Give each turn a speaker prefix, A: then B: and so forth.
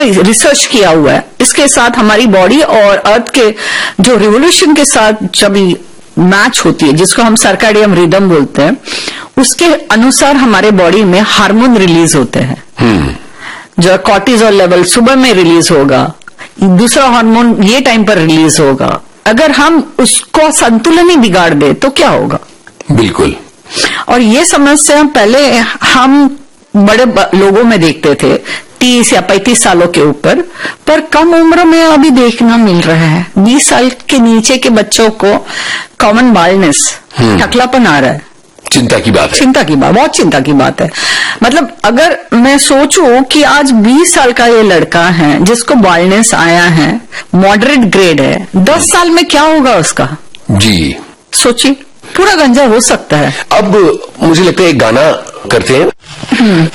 A: Research किया हुआ है। इसके साथ हमारी बॉडी और अर्थ के जो रिवोल्यूशन के साथ जब मैच होती है, जिसको हम सर्काडियम रिदम बोलते हैं, उसके अनुसार हमारे बॉडी में हार्मोन रिलीज होते हैं। जो कॉर्टिसोल लेवल सुबह में रिलीज होगा, दूसरा हार्मोन ये टाइम पर रिलीज होगा। अगर हम उसको संतुलन ही बिगाड़ दे तो क्या होगा?
B: बिल्कुल।
A: और ये समस्या पहले हम बड़े लोगों में देखते थे 30 या 35 सालों के ऊपर, पर कम उम्र में अभी देखना मिल रहा है। 20 साल के नीचे के बच्चों को कॉमन बाल्डनेस, टकलापन आ रहा है।
B: चिंता की बात है।
A: चिंता की बात, बहुत चिंता की बात है। मतलब अगर मैं सोचूं कि आज 20 साल का ये लड़का है जिसको बाल्डनेस आया है, मॉडरेट ग्रेड है, 10 साल में क्या होगा उसका?
B: जी
A: सोचिए, पूरा गंजा हो सकता है।
B: अब मुझे लगता है एक गाना करते हैं।